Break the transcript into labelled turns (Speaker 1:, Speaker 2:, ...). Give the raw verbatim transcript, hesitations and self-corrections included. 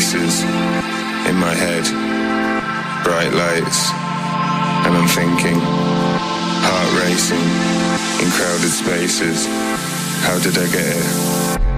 Speaker 1: faces in my head, bright lights, and I'm thinking, heart racing in crowded spaces. How did I get here?